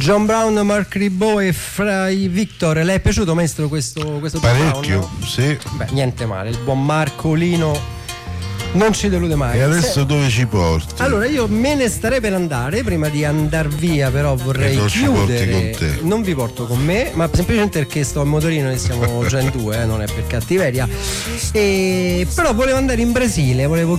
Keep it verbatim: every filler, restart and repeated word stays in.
John Brown, Mark Ribot e Fry Victor. Le è piaciuto, maestro, questo, questo parecchio? Brown? Sì. Beh, niente male, il buon Marcolino non ci delude mai. E adesso Se... dove ci porti? Allora io me ne starei per andare. Prima di andar via però vorrei non chiudere. Ci porti con te. Non vi porto con me, ma semplicemente perché sto a motorino e siamo già in due, eh, non è per cattiveria. E... però volevo andare in Brasile, volevo